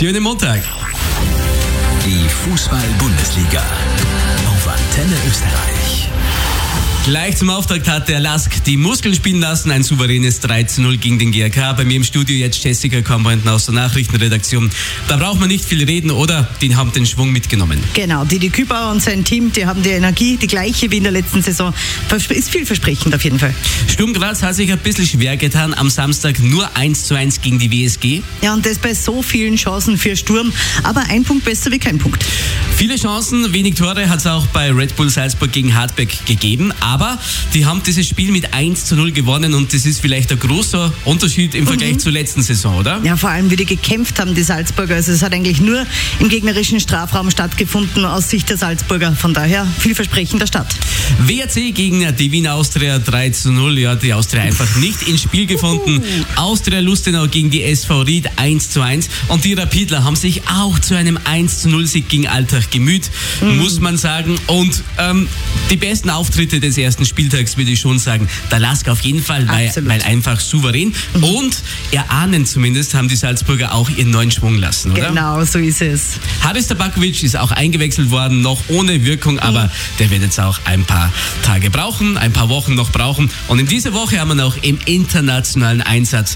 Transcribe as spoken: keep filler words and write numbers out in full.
Schönen Montag. Die Fußball-Bundesliga auf Antenne Österreich. Gleich zum Auftakt hat der Lask die Muskeln spielen lassen. Ein souveränes drei zu null gegen den G R K. Bei mir im Studio jetzt Jessica Kombrenten aus der Nachrichtenredaktion. Da braucht man nicht viel reden, oder? Die haben den Schwung mitgenommen. Genau, Didi Kübauer und sein Team, die haben die Energie, die gleiche wie in der letzten Saison. Ist vielversprechend auf jeden Fall. Sturm Graz hat sich ein bisschen schwer getan. Am Samstag nur eins zu eins gegen die W S G. Ja, und das bei so vielen Chancen für Sturm. Aber ein Punkt besser wie kein Punkt. Viele Chancen, wenig Tore hat es auch bei Red Bull Salzburg gegen Hartberg gegeben. Aber die haben dieses Spiel mit eins zu null gewonnen und das ist vielleicht ein großer Unterschied im Vergleich mhm. zur letzten Saison, oder? Ja, vor allem wie die gekämpft haben, die Salzburger. Also es hat eigentlich nur im gegnerischen Strafraum stattgefunden aus Sicht der Salzburger. Von daher vielversprechender Start. W R C gegen die Wien Austria drei zu null. Ja, die Austria einfach nicht ins Spiel gefunden. Austria Lustenau gegen die S V Ried eins zu eins. Und die Rapidler haben sich auch zu einem eins zu null Sieg gegen Altach gemüht, mhm. muss man sagen. Und ähm, die besten Auftritte des ersten Spieltags, würde ich schon sagen, der Lask auf jeden Fall, weil, weil einfach souverän. Mhm. Und erahnen zumindest, haben die Salzburger auch ihren neuen Schwung lassen, oder? Genau, so ist es. Haris Tabakovic ist auch eingewechselt worden, noch ohne Wirkung, aber mhm. der wird jetzt auch ein paar Tage brauchen, ein paar Wochen noch brauchen. Und in dieser Woche haben wir noch im internationalen Einsatz